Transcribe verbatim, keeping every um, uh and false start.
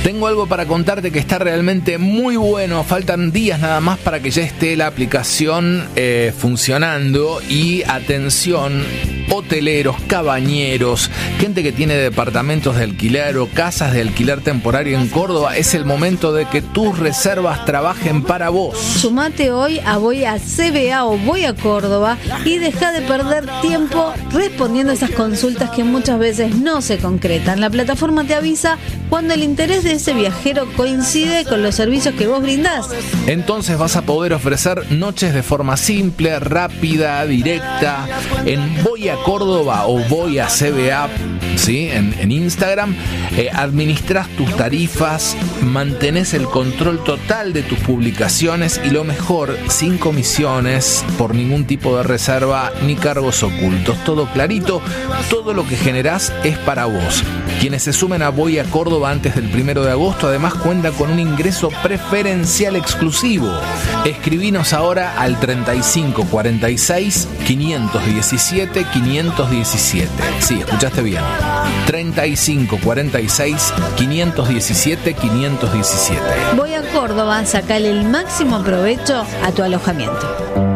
Tengo algo para contarte que está realmente muy bueno. Faltan días nada más para que ya esté la aplicación eh, funcionando. Y atención, hoteleros, cabañeros, gente que tiene departamentos de alquiler o casas de alquiler temporario en Córdoba, es el momento de que tus reservas trabajen para vos. Sumate hoy a Voy a C B A o Voy a Córdoba y deja de perder tiempo respondiendo a esas consultas que muchas veces no se concretan. La plataforma te avisa cuando el interés de ese viajero coincide con los servicios que vos brindás. Entonces vas a poder ofrecer noches de forma simple, rápida, directa. En Voy a Córdoba o Voy a C B A, ¿sí? en, en Instagram, eh, administras tus tarifas, mantenés el control total de tus publicaciones y lo mejor, sin comisiones por ningún tipo de reserva ni cargos ocultos. Todo clarito, todo lo que generás es para vos. Quienes se sumen a Voy a Córdoba antes del primero de agosto además cuentan con un ingreso preferencial exclusivo. Escribinos ahora al treinta y cinco cuarenta y seis quinientos diecisiete quinientos diecisiete. Sí, escuchaste bien. treinta y cinco cuarenta y seis quinientos diecisiete quinientos diecisiete. Voy a Córdoba, sacale el máximo provecho a tu alojamiento.